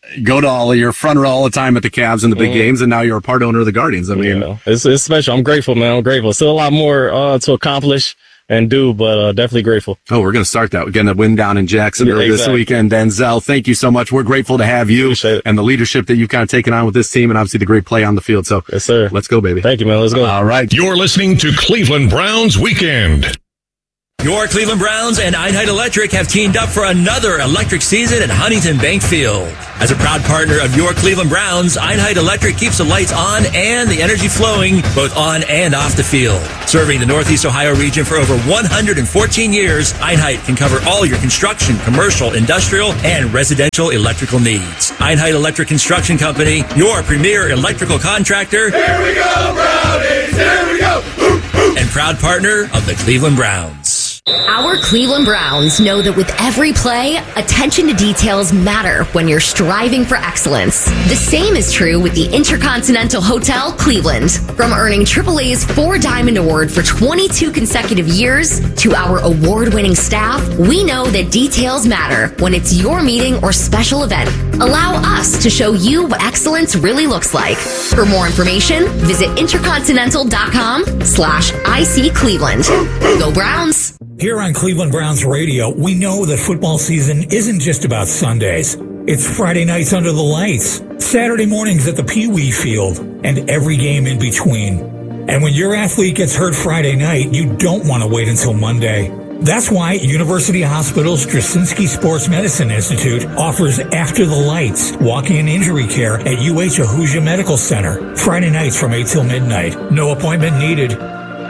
front row all the time at the Cavs and the big games, and now you're a part owner of the Guardians. I mean, it's special. I'm grateful, man. I'm grateful. Still a lot more to accomplish. and do, but definitely grateful. Oh, we're going to start that. We're getting a win down in Jacksonville this weekend. Denzel, thank you so much. We're grateful to have you and the leadership that you've kind of taken on with this team, and obviously the great play on the field. So, yes, sir. Let's go, baby. Thank you, man. Let's go. All right. You're listening to Cleveland Browns Weekend. Your Cleveland Browns and Einheit Electric have teamed up for another electric season at Huntington Bank Field. As a proud partner of your Cleveland Browns, Einheit Electric keeps the lights on and the energy flowing both on and off the field. Serving the Northeast Ohio region for over 114 years, Einheit can cover all your construction, commercial, industrial, and residential electrical needs. Einheit Electric Construction Company, your premier electrical contractor. Here we go, Brownies! Here we go! And proud partner of the Cleveland Browns. Our Cleveland Browns know that with every play, attention to details matter when you're striving for excellence. The same is true with the Intercontinental Hotel Cleveland. From earning AAA's 4 Diamond Award for 22 consecutive years to our award-winning staff, we know that details matter when it's your meeting or special event. Allow us to show you what excellence really looks like. For more information, visit intercontinental.com/IC Cleveland. Go Browns! Here on Cleveland Browns Radio, we know that football season isn't just about Sundays. It's Friday nights under the lights, Saturday mornings at the Pee Wee Field, and every game in between. And when your athlete gets hurt Friday night, you don't want to wait until Monday. That's why University Hospital's Straczynski Sports Medicine Institute offers After the Lights, walk-in injury care at UH Ahuja Medical Center. Friday nights from 8 till midnight. No appointment needed.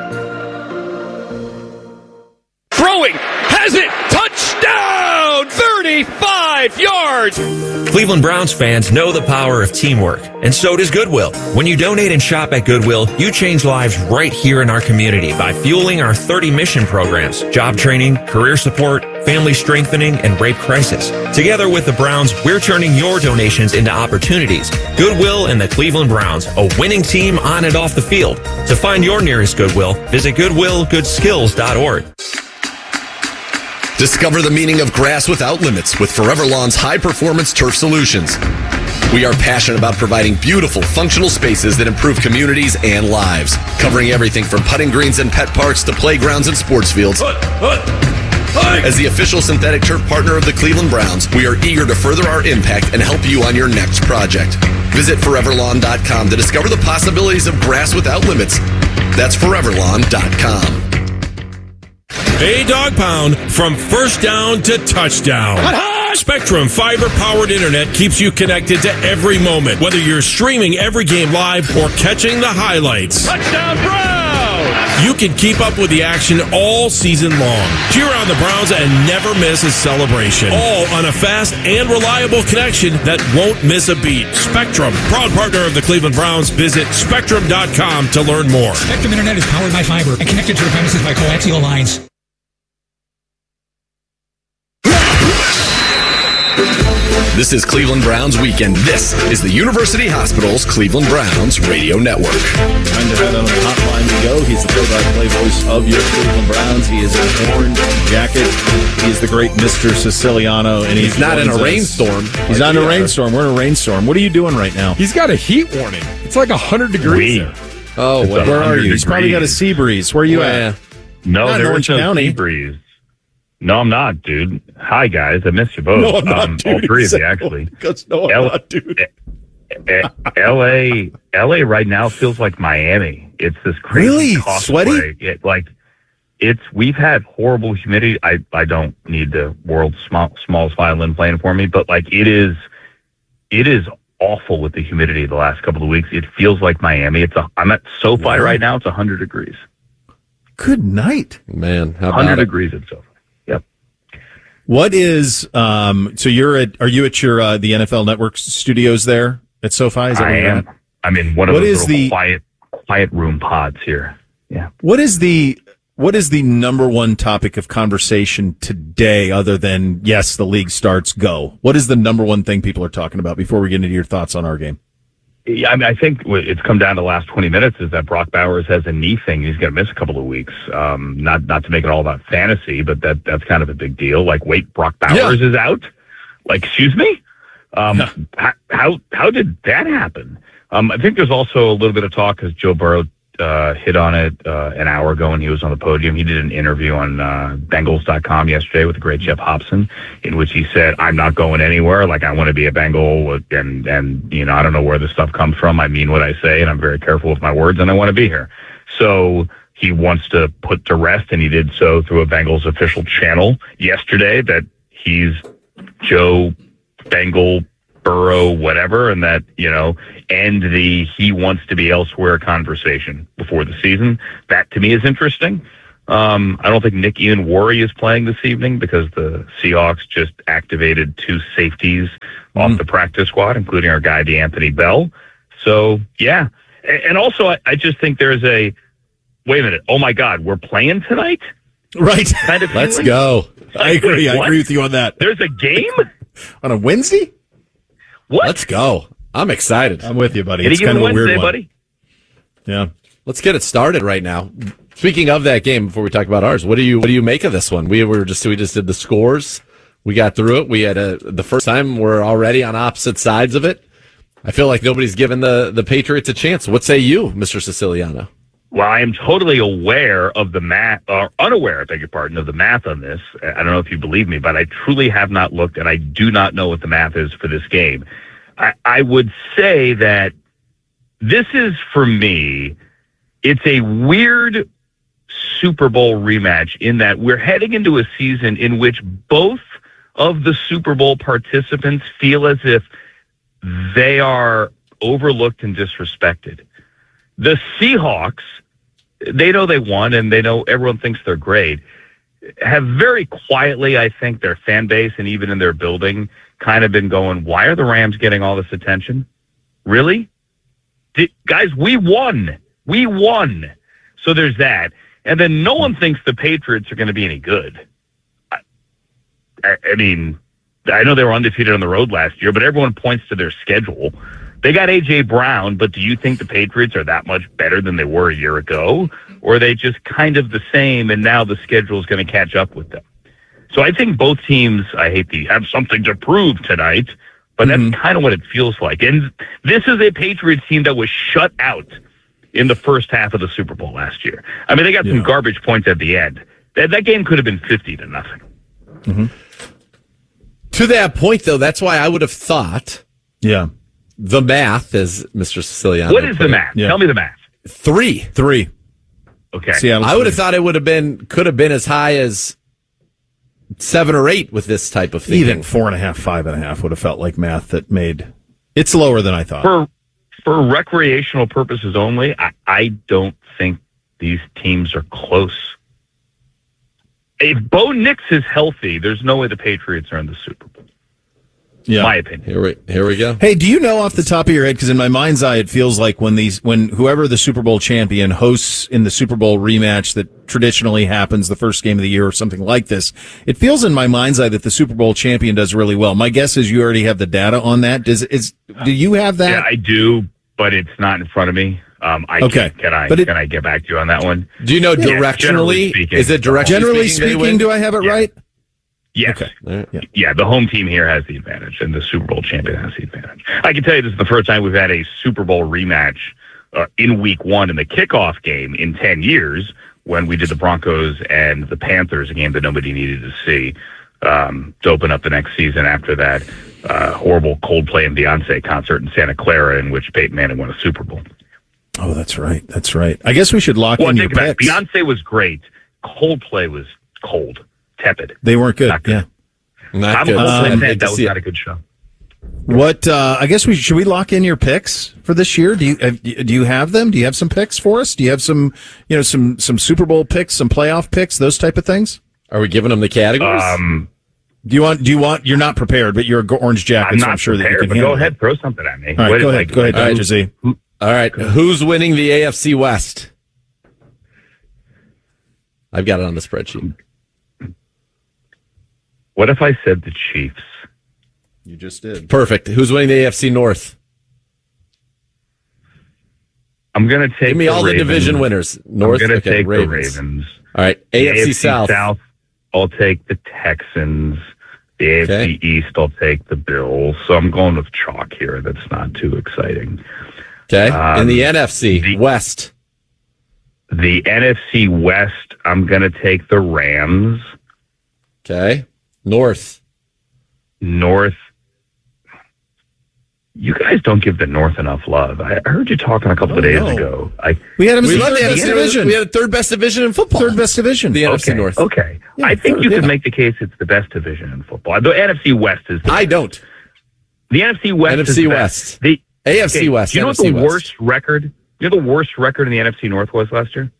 Throwing, has it, touchdown, 35 yards. Cleveland Browns fans know the power of teamwork, and so does Goodwill. When you donate and shop at Goodwill, you change lives right here in our community by fueling our 30 mission programs, job training, career support, family strengthening, and rape crisis. Together with the Browns, we're turning your donations into opportunities. Goodwill and the Cleveland Browns, a winning team on and off the field. To find your nearest Goodwill, visit goodwillgoodskills.org. Discover the meaning of grass without limits with Forever Lawn's high-performance turf solutions. We are passionate about providing beautiful, functional spaces that improve communities and lives, covering everything from putting greens and pet parks to playgrounds and sports fields. As the official synthetic turf partner of the Cleveland Browns, we are eager to further our impact and help you on your next project. Visit foreverlawn.com to discover the possibilities of grass without limits. That's foreverlawn.com. A dog pound from first down to touchdown. Spectrum fiber-powered internet keeps you connected to every moment, whether you're streaming every game live or catching the highlights. Touchdown Browns! You can keep up with the action all season long. Cheer on the Browns and never miss a celebration. All on a fast and reliable connection that won't miss a beat. Spectrum, proud partner of the Cleveland Browns. Visit Spectrum.com to learn more. Spectrum Internet is powered by fiber and connected to the premises by coaxial lines. This is Cleveland Browns Weekend. This is the University Hospital's Cleveland Browns Radio Network. Time to have on the hotline we go. He's the play-by-play voice of your Cleveland Browns. He is in orange jacket. He's the great Mr. Siciliano. And he's not in a rainstorm. He's not in a rainstorm. We're in a rainstorm. What are you doing right now? He's got a heat warning. It's like 100 degrees there. Oh, where are you? He's probably got a sea breeze. Where are you at? No, Not in Orange there's no County. sea breeze. No, I'm not, dude. Hi, guys. I missed you both. No, I'm not, dude. All three of you, actually. No, I'm not, dude. LA right now feels like Miami. It's this crazy Really? cosplay. Sweaty? We've had horrible humidity. I don't need the world's smallest violin playing for me, but it is awful with the humidity the last couple of weeks. It feels like Miami. I'm at SoFi right now. It's 100 degrees. Good night. Man, how 100 about it? degrees at SoFi. Yep. What is so are you at your the NFL Network studios there at SoFi? Is that I where you're am. at? I'm in one of What those is little quiet room pods here. Yeah. What is the number one topic of conversation today other than yes, the league starts, go? What is the number one thing people are talking about before we get into your thoughts on our game? Yeah, I think it's come down to the last 20 minutes is that Brock Bowers has a knee thing. He's going to miss a couple of weeks. Not to make it all about fantasy, but that's kind of a big deal. Wait, Brock Bowers is out? Excuse me? How did that happen? I think there's also a little bit of talk because Joe Burrow hit on it an hour ago when he was on the podium. He did an interview on Bengals.com yesterday with the great Jeff Hobson, in which he said, "I'm not going anywhere. Like, I want to be a Bengal, and I don't know where this stuff comes from. I mean what I say, and I'm very careful with my words, and I want to be here." So he wants to put to rest, and he did so through a Bengals official channel yesterday, that he's Joe Bengal Burrow, whatever, and that, end the he wants to be elsewhere conversation before the season. That to me is interesting. I don't think Nick Ian-Worry is playing this evening because the Seahawks just activated 2 safeties off the practice squad, including our guy DeAnthony Bell. So yeah. And also I just think there's a wait a minute, oh my God, we're playing tonight? Right. Kind of Let's go. I agree. I agree with you on that. There's a game? On a Wednesday? What? Let's go. I'm excited. I'm with you, buddy. It's kind of a weird one. Buddy? Yeah. Let's get it started right now. Speaking of that game, before we talk about ours, what do you make of this one? We just did the scores. We got through it. We had the first time we're already on opposite sides of it. I feel like nobody's given the Patriots a chance. What say you, Mr. Siciliano? Well, I am totally aware of the math, or unaware, I beg your pardon, of the math on this. I don't know if you believe me, but I truly have not looked, and I do not know what the math is for this game. I would say that this is, for me, it's a weird Super Bowl rematch in that we're heading into a season in which both of the Super Bowl participants feel as if they are overlooked and disrespected. The Seahawks, they know they won, and they know everyone thinks they're great, have very quietly, I think, their fan base and even in their building kind of been going, why are the Rams getting all this attention? Really? Guys, we won. We won. So there's that. And then no one thinks the Patriots are going to be any good. I mean, I know they were undefeated on the road last year, but everyone points to their schedule. They got A.J. Brown, but do you think the Patriots are that much better than they were a year ago? Or are they just kind of the same, and now the schedule is going to catch up with them? So I think both teams, I hate to have something to prove tonight, but that's kind of what it feels like. And this is a Patriots team that was shut out in the first half of the Super Bowl last year. I mean, they got some garbage points at the end. That game could have been 50-0. Mm-hmm. To that point, though, that's why I would have thought... Yeah. The math, as Mr. Siciliano What is the math? Yeah. Tell me the math. 3. Okay. Seattle I would have thought it could have been as high as 7 or 8 with this type of thing. Even 4.5, 5.5 would have felt like math that made it's lower than I thought. For recreational purposes only, I don't think these teams are close. If Bo Nix is healthy, there's no way the Patriots are in the Super Bowl. Yeah. My opinion. Here we go. Hey, do you know off the top of your head, because in my mind's eye it feels like when whoever the Super Bowl champion hosts in the Super Bowl rematch that traditionally happens the first game of the year or something like this, it feels in my mind's eye that the Super Bowl champion does really well. My guess is you already have the data on that. Do you have that? Yeah, I do, but it's not in front of me. Okay. Can I get back to you on that one? Do you know directionally? Is it Generally speaking, do I have it right? Yes. Okay. Yeah, the home team here has the advantage, and the Super Bowl champion has the advantage. I can tell you this is the first time we've had a Super Bowl rematch in week 1 in the kickoff game in 10 years when we did the Broncos and the Panthers, a game that nobody needed to see, to open up the next season after that horrible Coldplay and Beyonce concert in Santa Clara in which Peyton Manning won a Super Bowl. Oh, that's right. That's right. I guess we should lock in your picks. Beyonce was great. Coldplay was cold. Tepid. They weren't good. Yeah. Not good. That was not a good show. What? I guess should we lock in your picks for this year? Do you have them? Do you have some picks for us? Do you have some some Super Bowl picks, some playoff picks, those type of things? Are we giving them the categories? Do you want? You're not prepared, but you're Orange Jacket, so I'm sure that you can handle go ahead, throw something at me. All right, go ahead. Go ahead, Dr. Z. All right, who's winning the AFC West? I've got it on the spreadsheet. What if I said the Chiefs? You just did. Perfect. Who's winning the AFC North? I'm going to take. Give me all the division winners. North. I'm going to take Ravens. the Ravens. All right. AFC South. I'll take the Texans. The AFC East. I'll take the Bills. So I'm going with chalk here. That's not too exciting. Okay. In the NFC West. The NFC West, I'm going to take the Rams. Okay. North. You guys don't give the North enough love. I heard you talking a couple of days ago. We had him as We the love the third best NFC division. We had the third best division in football. Third best division. The NFC North. Okay. Yeah, I think third, you yeah. could make the case it's the best division in football. The NFC West is the I don't. The NFC West is NFC the West. best. The AFC West. Do you know NFC what the West. worst record? You know the worst record in the NFC North was last year?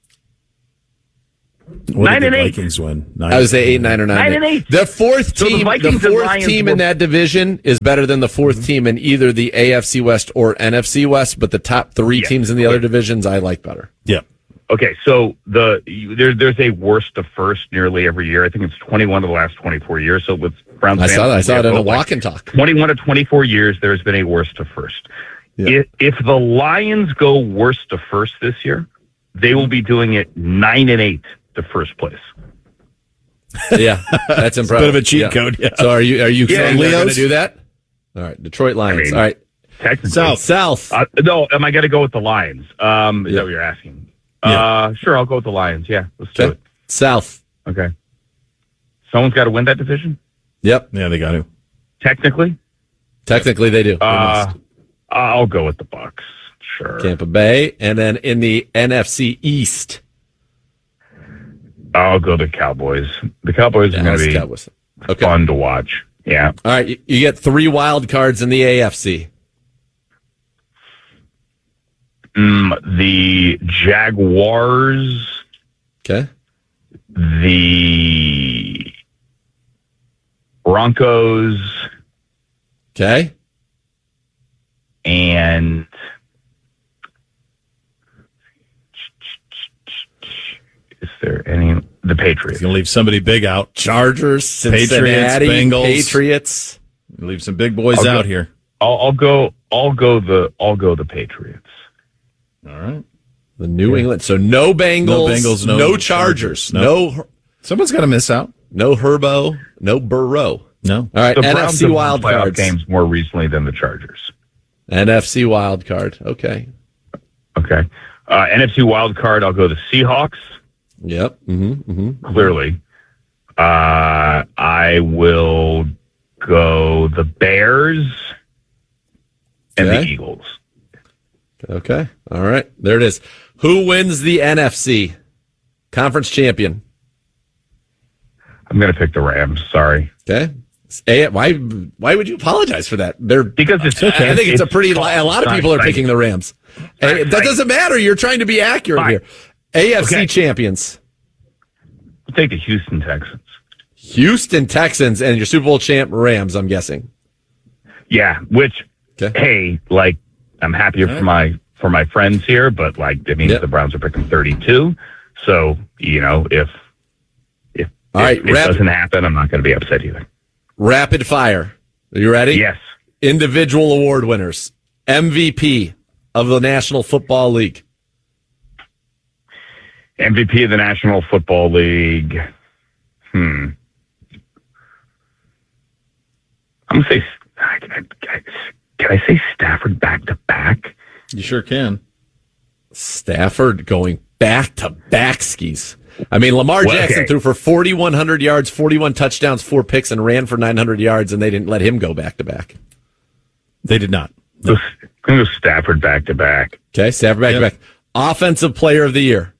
What 9 did and the 8. Vikings win? I would say 8, 9, or 9. 9 and 8. The fourth So the team, Vikings and Lions in were- that division is better than the fourth team in either the AFC West or NFC West. But the top three teams in the other divisions, I like better. Yeah. Okay, so there's a worst to first nearly every year. I think it's 21 of the last 24 years. So with Browns, I saw it in a like walk and talk. 21 to 24 years, there's been a worst to first. Yeah. If the Lions go worst to first this year, they will be doing it 9 and 8 to first place. Yeah, that's impressive. bit of a cheat code, yeah. So are you Yeah, saying they're going to Leos? do that? All right, Detroit Lions. I mean, All right, Technically. South. No, am I going to go with the Lions? Is that what you're asking? Sure, I'll go with the Lions. Yeah, let's do it. South. Okay. Someone's got to win that division? Yep. Yeah, they got to. Technically? Technically, they do. They must. I'll go with the Bucks. Sure. Tampa Bay, and then in the NFC East. I'll go the Cowboys. The Cowboys are going to be Cowboys. fun to watch. Yeah. All right, you get 3 wild cards in the AFC. The Jaguars. Okay. The Broncos. Okay. And is there any? The Patriots. Going to leave somebody big out. Chargers, Cincinnati, Bengals. Patriots. Leave some big boys out here. I'll go the Patriots. All right. The New England. So no Bengals, No Bengals, no Chargers, no. Someone's got to miss out. No Herbo, no Burrow. No. All right, The Browns NFC have won wild playoff cards. games more recently than the Chargers. NFC wild card. Okay. Okay. NFC wild card, I'll go the Seahawks. Yep. Clearly. I will go the Bears and the Okay. Eagles. Okay. All right. There it is. Who wins the NFC? Conference champion. I'm going to pick the Rams. Sorry. Okay. Why would you apologize for that? Because it's okay. I think it's a lot of people are picking the Rams. Hey, that doesn't matter. You're trying to be accurate here. AFC champions. We'll take the Houston Texans. Houston Texans and your Super Bowl champ Rams, I'm guessing. Yeah, which hey, like I'm happier for my friends here, but like it means the Browns are picking 32. So, if it doesn't happen, I'm not going to be upset either. Rapid fire. Are you ready? Yes. Individual award winners. MVP of the National Football League. MVP of the National Football League. I'm going to say, can I say Stafford back to back? You sure can. Stafford going back to back skis. I mean, Lamar Jackson threw for 4,100 yards, 41 touchdowns, 4 picks, and ran for 900 yards, and they didn't let him go back to back. They did not. No. I'm going to go Stafford back to back. Okay, Stafford back to back. Offensive Player of the Year.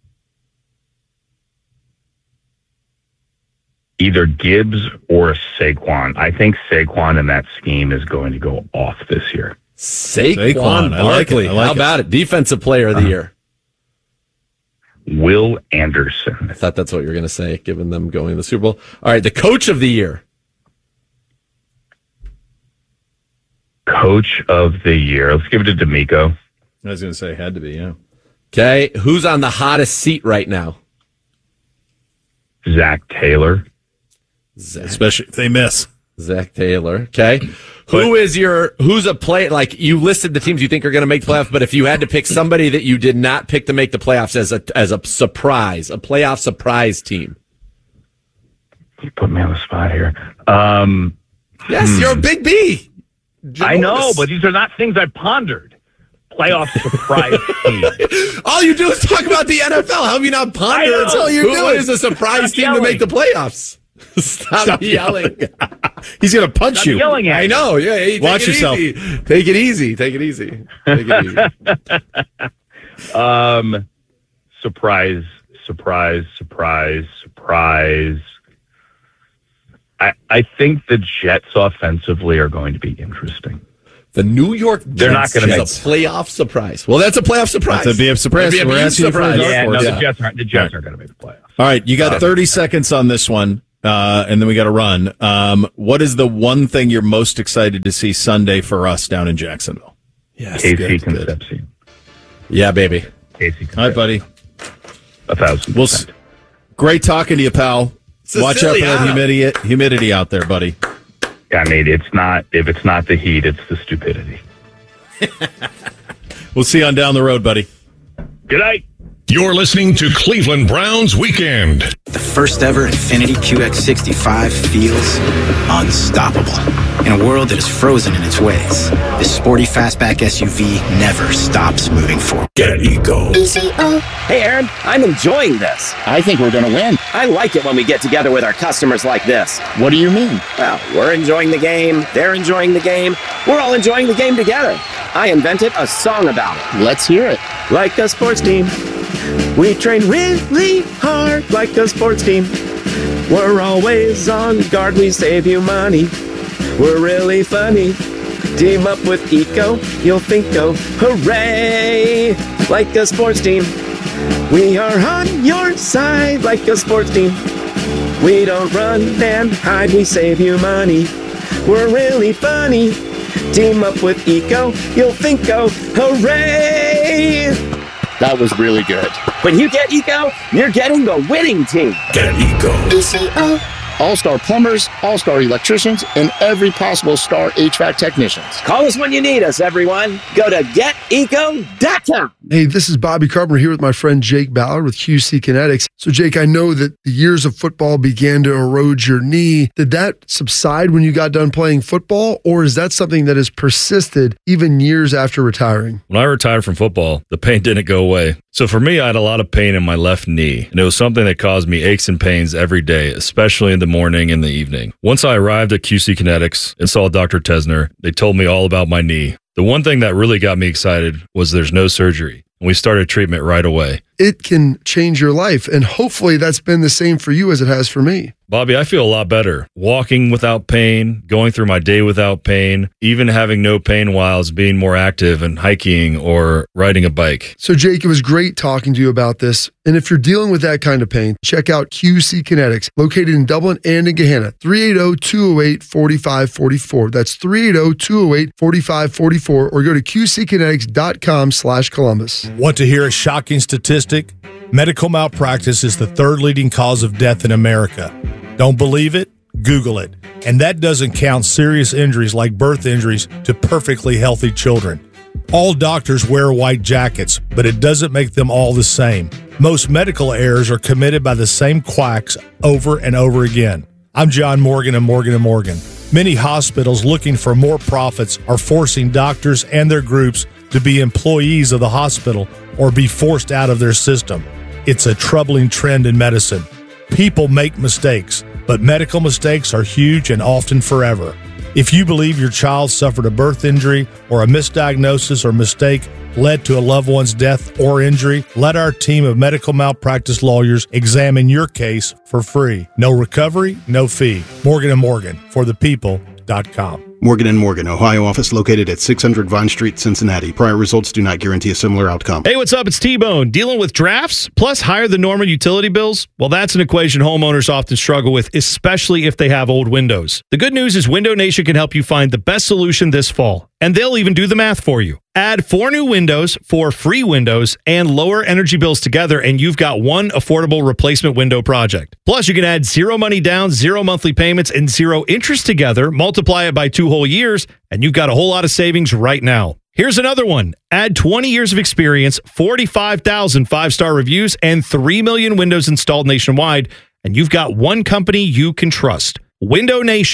Either Gibbs or Saquon. I think Saquon in that scheme is going to go off this year. Saquon I like it. Barkley. How about it? Defensive Player of the Year. Will Anderson. I thought that's what you were going to say, given them going to the Super Bowl. All right, the Coach of the Year. Coach of the Year. Let's give it to D'Amico. I was going to say it had to be, yeah. Okay, who's on the hottest seat right now? Zach Taylor. Especially if they miss. Zach Taylor. Okay. Who's a play, like you listed the teams you think are going to make the playoffs, but if you had to pick somebody that you did not pick to make the playoffs as a surprise, a playoff surprise team. You put me on the spot here. Yes, you're a big B. I know, but these are not things I pondered. playoff surprise team. All you do is talk about the NFL. How have you not pondered? That's all you're doing. What is a surprise team to make the playoffs? Stop yelling. He's going to punch Stop you. yelling at I know. Yeah. Hey, Watch yourself. Easy. Take it easy. Take it easy. Take it easy. Surprise. I think the Jets offensively are going to be interesting. The New York Jets. They're not going to make a playoff surprise. Well, that's a playoff surprise. That's a big surprise. That'd be a We're huge asking you for a surprise. dark Yeah, horse. no, the Jets aren't going to make the playoffs. All right, you got 30 seconds on this one, and then we got to run. What is the one thing you're most excited to see Sunday for us down in Jacksonville? Yes, Casey Concepcion. Yeah, baby. Casey All right, buddy. 1,000%. Great talking to you, pal. Watch out for that humidity out there, buddy. I mean, if it's not the heat, it's the stupidity. We'll see you on down the road, buddy. Good night. You're listening to Cleveland Browns Weekend. The first ever Infiniti QX65 feels unstoppable. In a world that is frozen in its ways, this sporty fastback SUV never stops moving forward. Get Eco. Hey, Aaron, I'm enjoying this. I think we're going to win. I like it when we get together with our customers like this. What do you mean? Well, we're enjoying the game. They're enjoying the game. We're all enjoying the game together. I invented a song about it. Let's hear it. Like a sports team. We train really hard like a sports team. We're always on guard, we save you money. We're really funny. Team up with Eco, you'll think, oh, hooray! Like a sports team. We are on your side like a sports team. We don't run and hide, we save you money. We're really funny. Team up with Eco, you'll think, oh, hooray! That was really good. When you get Eco, you're getting the winning team. Get Eco. All-star plumbers, all-star electricians, and every possible star HVAC technicians. Call us when you need us, everyone. Go to geteco.com. Hey, this is Bobby Carpenter here with my friend Jake Ballard with QC Kinetics. So, Jake, I know that the years of football began to erode your knee. Did that subside when you got done playing football, or is that something that has persisted even years after retiring? When I retired from football, the pain didn't go away. So for me, I had a lot of pain in my left knee, and it was something that caused me aches and pains every day, especially in the morning and the evening. Once I arrived at QC Kinetics and saw Dr. Tesner, they told me all about my knee. The one thing that really got me excited was there's no surgery, and we started treatment right away. It can change your life, and hopefully that's been the same for you as it has for me. Bobby, I feel a lot better. Walking without pain, going through my day without pain, even having no pain while I was being more active and hiking or riding a bike. So, Jake, it was great talking to you about this. And if you're dealing with that kind of pain, check out QC Kinetics, located in Dublin and in Gahanna, 380-208-4544. That's 380-208-4544, or go to qckinetics.com/Columbus. Want to hear a shocking statistic? Medical malpractice is the third leading cause of death in America. Don't believe it? Google it. And that doesn't count serious injuries like birth injuries to perfectly healthy children. All doctors wear white jackets, but it doesn't make them all the same. Most medical errors are committed by the same quacks over and over again. I'm John Morgan of Morgan & Morgan. Many hospitals looking for more profits are forcing doctors and their groups to be employees of the hospital or be forced out of their system. It's a troubling trend in medicine. People make mistakes, but medical mistakes are huge and often forever. If you believe your child suffered a birth injury or a misdiagnosis or mistake led to a loved one's death or injury, let our team of medical malpractice lawyers examine your case for free. No recovery, no fee. Morgan & Morgan, for the people.com. Morgan & Morgan, Ohio office located at 600 Vine Street, Cincinnati. Prior results do not guarantee a similar outcome. Hey, what's up? It's T-Bone. Dealing with drafts plus higher than normal utility bills? Well, that's an equation homeowners often struggle with, especially if they have old windows. The good news is Window Nation can help you find the best solution this fall, and they'll even do the math for you. Add 4 new windows, 4 free windows, and lower energy bills together, and you've got one affordable replacement window project. Plus, you can add 0 money down, 0 monthly payments, and 0 interest together, multiply it by 2 whole years, and you've got a whole lot of savings right now. Here's another one. Add 20 years of experience, 45,000 5-star reviews, and 3 million windows installed nationwide, and you've got one company you can trust. Window Nation.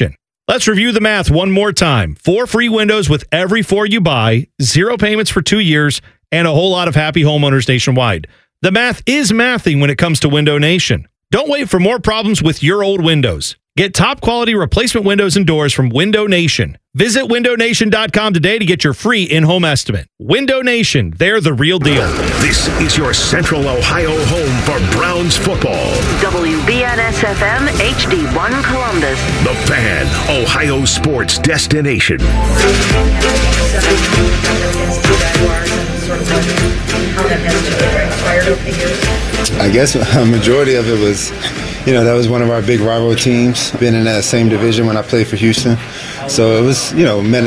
Let's review the math one more time. 4 free windows with every 4 you buy, 0 payments for 2 years, and a whole lot of happy homeowners nationwide. The math is mathing when it comes to Window Nation. Don't wait for more problems with your old windows. Get top quality replacement windows and doors from Window Nation. Visit windownation.com today to get your free in-home estimate. Window Nation, they're the real deal. This is your Central Ohio home for Browns football. WBNS-FM HD1 Columbus. The Fan, Ohio sports destination. I guess a majority of it was, that was one of our big rival teams. Been in that same division when I played for Houston. So it was, meant